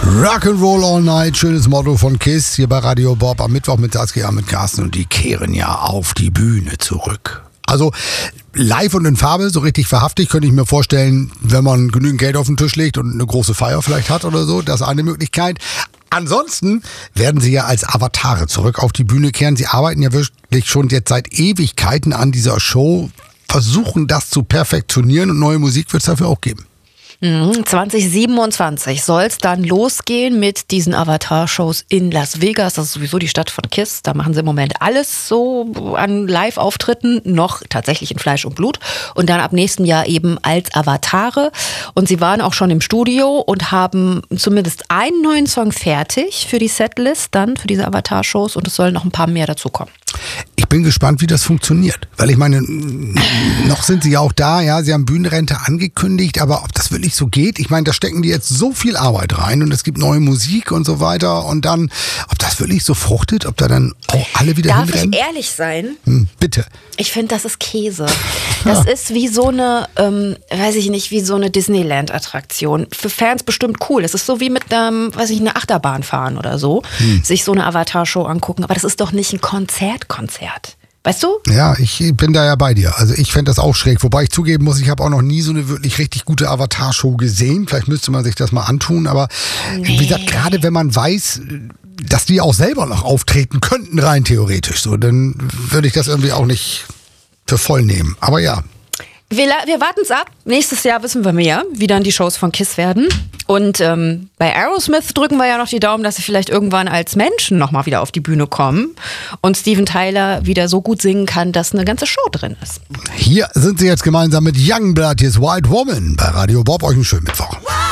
Rock'n'Roll All Night, schönes Motto von Kiss hier bei Radio Bob am Mittwoch mit Saskia, mit Carsten, und die kehren ja auf die Bühne zurück. Also live und in Farbe, so richtig wahrhaftig, könnte ich mir vorstellen, wenn man genügend Geld auf den Tisch legt und eine große Feier vielleicht hat oder so, das ist eine Möglichkeit. Ansonsten werden sie ja als Avatare zurück auf die Bühne kehren. Sie arbeiten ja wirklich schon jetzt seit Ewigkeiten an dieser Show, versuchen das zu perfektionieren, und neue Musik wird es dafür auch geben. 2027 soll es dann losgehen mit diesen Avatar-Shows in Las Vegas. Das ist sowieso die Stadt von Kiss. Da machen sie im Moment alles so an Live-Auftritten, noch tatsächlich in Fleisch und Blut. Und dann ab nächstem Jahr eben als Avatare. Und sie waren auch schon im Studio und haben zumindest einen neuen Song fertig für die Setlist, dann für diese Avatar-Shows. Und es sollen noch ein paar mehr dazukommen. Ich bin gespannt, wie das funktioniert. Weil ich meine, noch sind sie ja auch da, ja, sie haben Bühnenrente angekündigt, aber ob das wirklich so geht, ich meine, da stecken die jetzt so viel Arbeit rein und es gibt neue Musik und so weiter, und dann, ob das wirklich so fruchtet, ob da dann auch alle wieder hinrennen. Darf ich ehrlich sein? Bitte. Ich finde, das ist Käse. Das ist wie so eine, weiß ich nicht, wie so eine Disneyland-Attraktion. Für Fans bestimmt cool. Das ist so wie mit einer Achterbahn fahren oder so, sich so eine Avatar-Show angucken. Aber das ist doch nicht ein Konzert. Weißt du? Ja, ich bin da ja bei dir. Also ich fände das auch schräg. Wobei ich zugeben muss, ich habe auch noch nie so eine wirklich richtig gute Avatar-Show gesehen. Vielleicht müsste man sich das mal antun. Aber wie gesagt, gerade wenn man weiß, dass die auch selber noch auftreten könnten, rein theoretisch, so, dann würde ich das irgendwie auch nicht für voll nehmen. Aber ja. Wir warten es ab. Nächstes Jahr wissen wir mehr, wie dann die Shows von Kiss werden. Und bei Aerosmith drücken wir ja noch die Daumen, dass sie vielleicht irgendwann als Menschen nochmal wieder auf die Bühne kommen und Steven Tyler wieder so gut singen kann, dass eine ganze Show drin ist. Hier sind sie jetzt gemeinsam mit Youngblood, hier ist White Woman bei Radio Bob. Euch einen schönen Mittwoch.